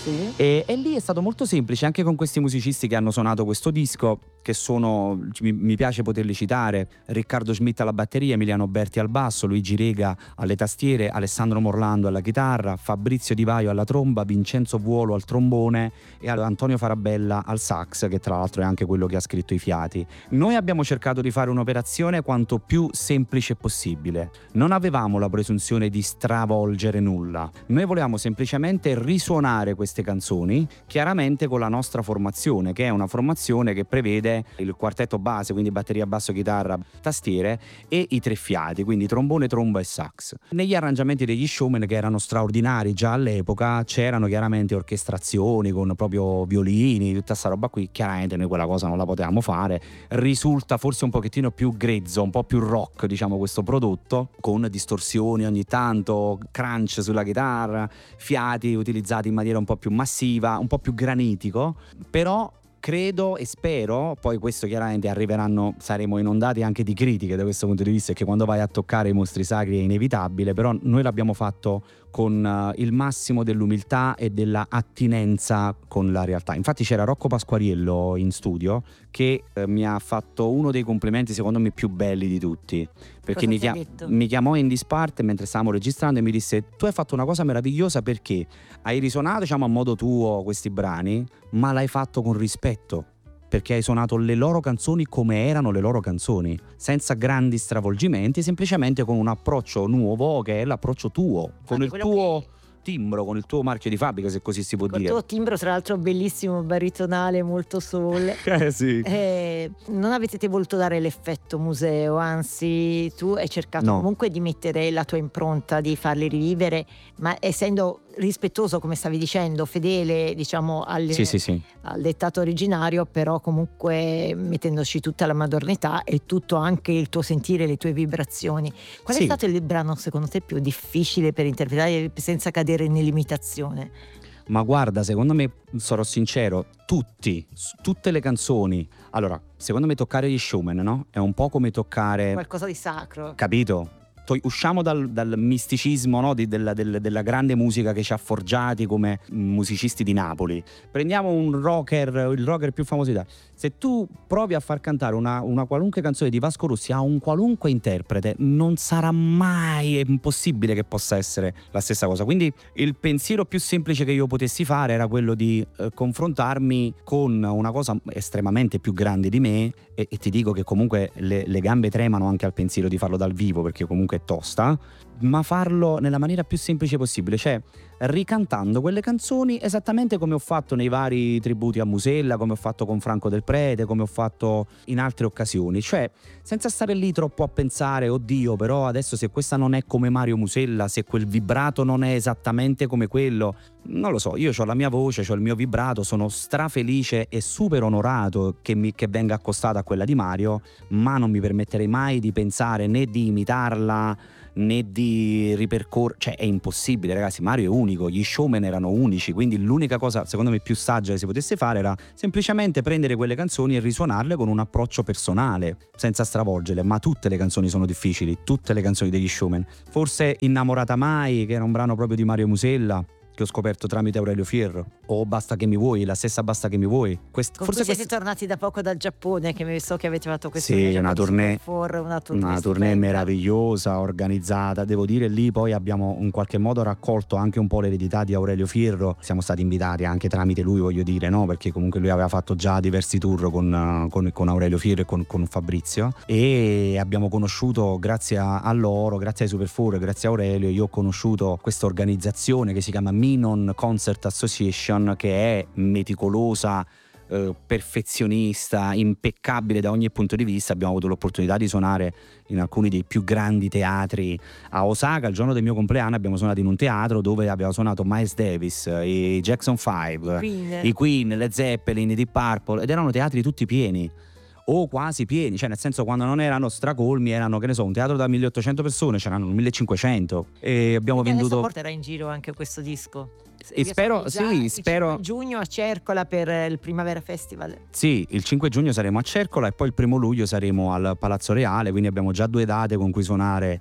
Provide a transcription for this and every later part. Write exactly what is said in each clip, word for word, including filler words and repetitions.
Sì. E, e lì è stato molto semplice, anche con questi musicisti che hanno suonato questo disco, che sono, mi, mi piace poterli citare: Riccardo Schmidt alla batteria, Emiliano Berti al basso, Luigi Rega alle tastiere, Alessandro Morlando alla chitarra, Fabrizio Di Vaio alla tromba, Vincenzo Vuolo al trombone e Antonio Farabella al sax, che tra l'altro è anche quello che ha scritto i fiati. Noi abbiamo cercato di fare un'operazione quanto più semplice possibile. Non avevamo la presunzione di stravolgere nulla. Noi volevamo semplicemente risuonare queste canzoni, chiaramente con la nostra formazione, che è una formazione che prevede il quartetto base, quindi batteria, basso, chitarra, tastiere, e i tre fiati, quindi trombone, tromba e sax. Negli arrangiamenti degli Showmen, che erano straordinari già all'epoca, c'erano chiaramente orchestrazioni con proprio violini, tutta sta roba qui. Chiaramente noi quella cosa non la potevamo fare. Risulta forse un pochettino più grezzo, un po' più rock, diciamo, questo prodotto, con distorsioni ogni tanto, crunch sulla chitarra, fiati utilizzati in maniera un po' più massiva, un po' più granitico, però credo e spero, poi questo chiaramente arriveranno, saremo inondati anche di critiche da questo punto di vista, che quando vai a toccare i mostri sacri è inevitabile, però noi l'abbiamo fatto con uh, il massimo dell'umiltà e della attinenza con la realtà. Infatti c'era Rocco Pasquariello in studio che uh, mi ha fatto uno dei complimenti secondo me più belli di tutti, perché mi, chia- mi chiamò in disparte mentre stavamo registrando e mi disse: tu hai fatto una cosa meravigliosa, perché hai risuonato, diciamo, a modo tuo questi brani, ma l'hai fatto con rispetto, perché hai suonato le loro canzoni come erano le loro canzoni, senza grandi stravolgimenti, semplicemente con un approccio nuovo, che è l'approccio tuo, con il tuo che... timbro, con il tuo marchio di fabbrica, se così si può Col dire. Il tuo timbro, tra l'altro bellissimo, baritonale, molto soul. Eh sì. Eh, non avete voluto dare l'effetto museo, anzi tu hai cercato no. comunque di mettere la tua impronta, di farli rivivere, ma essendo rispettoso, come stavi dicendo, fedele, diciamo, al, sì, sì, sì. al dettato originario, però comunque mettendoci tutta la modernità e tutto anche il tuo sentire, le tue vibrazioni. Qual sì. è stato il brano secondo te più difficile per interpretare senza cadere nell'imitazione? Ma guarda, secondo me, sarò sincero, tutti, tutte le canzoni. Allora, secondo me toccare gli Showmen, no? È un po' come toccare qualcosa di sacro. Capito? Usciamo dal, dal misticismo, no? di, della, della, della grande musica che ci ha forgiati come musicisti di Napoli. Prendiamo un rocker, il rocker più famoso d'Italia. Se tu provi a far cantare una, una qualunque canzone di Vasco Rossi a un qualunque interprete, non sarà mai, è impossibile che possa essere la stessa cosa. Quindi il pensiero più semplice che io potessi fare era quello di eh, confrontarmi con una cosa estremamente più grande di me, e, e ti dico che comunque le, le gambe tremano anche al pensiero di farlo dal vivo, perché comunque è tosta, ma farlo nella maniera più semplice possibile, cioè ricantando quelle canzoni esattamente come ho fatto nei vari tributi a Musella, come ho fatto con Franco Del Prete, come ho fatto in altre occasioni, cioè senza stare lì troppo a pensare oddio però adesso se questa non è come Mario Musella, se quel vibrato non è esattamente come quello, non lo so, io ho la mia voce, ho il mio vibrato, sono strafelice e super onorato che, mi, che venga accostata a quella di Mario, ma non mi permetterei mai di pensare né di imitarla né di ripercorrere, cioè è impossibile ragazzi, Mario è unico, gli Showmen erano unici, quindi l'unica cosa secondo me più saggia che si potesse fare era semplicemente prendere quelle canzoni e risuonarle con un approccio personale, senza stravolgerle. Ma tutte le canzoni sono difficili, tutte le canzoni degli Showmen, forse Innamorata Mai, che era un brano proprio di Mario Musella, che ho scoperto tramite Aurelio Fierro, o Basta che mi vuoi, la stessa Basta che mi vuoi. Quest- Con forse cui siete quest- tornati da poco dal Giappone, che so che avete fatto questo sì, una tournée, four, una tournée, una tournée meravigliosa, organizzata, devo dire. Lì poi abbiamo in qualche modo raccolto anche un po' l'eredità di Aurelio Fierro, siamo stati invitati anche tramite lui, voglio dire, no? Perché comunque lui aveva fatto già diversi tour con, con, con Aurelio Fierro e con, con Fabrizio, e abbiamo conosciuto, grazie a, a loro, grazie ai Super Four, grazie a Aurelio, io ho conosciuto questa organizzazione che si chiama Minon Concert Association, che è meticolosa, eh, perfezionista, impeccabile da ogni punto di vista. Abbiamo avuto l'opportunità di suonare in alcuni dei più grandi teatri. A Osaka, il giorno del mio compleanno, abbiamo suonato in un teatro dove aveva suonato Miles Davis, i Jackson five, Queen. i Queen, le Zeppelin, i Deep Purple, ed erano teatri tutti pieni o quasi pieni, cioè nel senso, quando non erano stracolmi erano, che ne so, un teatro da milleottocento persone, c'erano millecinquecento, e abbiamo Quindi venduto. Adesso porterà in giro anche questo disco. E spero, già, sì, spero. Il giugno a Cercola per il Primavera Festival. Sì, il cinque giugno saremo a Cercola e poi il primo luglio saremo al Palazzo Reale, quindi abbiamo già due date con cui suonare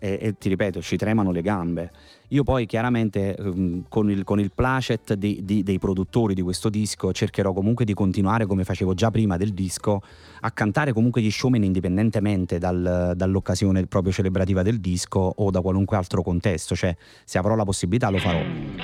e, e ti ripeto, ci tremano le gambe. Io poi chiaramente ehm, con, il, con il placet di, di, dei produttori di questo disco cercherò comunque di continuare, come facevo già prima del disco, a cantare comunque gli showman indipendentemente dal, dall'occasione proprio celebrativa del disco o da qualunque altro contesto, cioè se avrò la possibilità lo farò.